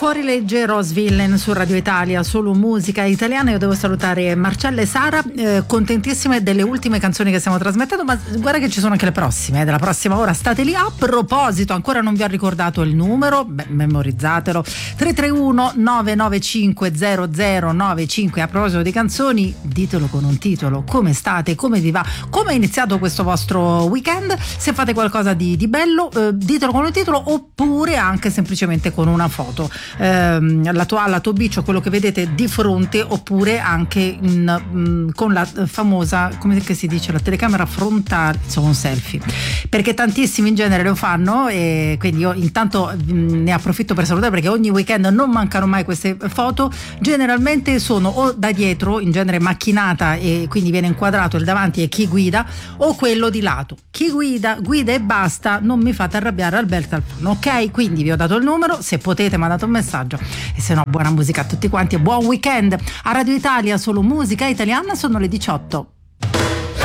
Fuorilegge Rose Villain su Radio Italia, solo musica italiana. Io devo salutare Marcella e Sara, contentissime delle ultime canzoni che stiamo trasmettendo, ma guarda che ci sono anche le prossime, della prossima ora, state lì. A proposito, ancora non vi ho ricordato il numero, memorizzatelo, 331 995 0095. A proposito di canzoni, ditelo con un titolo, come state, come vi va, come è iniziato questo vostro weekend, se fate qualcosa di bello, ditelo con un titolo, oppure anche semplicemente con una foto, la tua bici o quello che vedete di fronte, oppure anche con la famosa, come si dice, la telecamera frontale, insomma un selfie, perché tantissimi in genere lo fanno, e quindi io intanto ne approfitto per salutare, perché ogni weekend non mancano mai queste foto. Generalmente sono o da dietro, in genere macchinata, e quindi viene inquadrato il davanti e chi guida, o quello di lato. Chi guida e basta, non mi fate arrabbiare al bel telefono, ok? Quindi vi ho dato il numero, se potete mandate un messaggio, e se no buona musica a tutti quanti e buon weekend. A Radio Italia solo musica italiana, sono le 18.